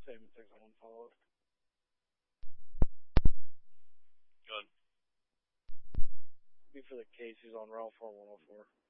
Same 601 follow. Good. Be for the Casey's on Route 4104.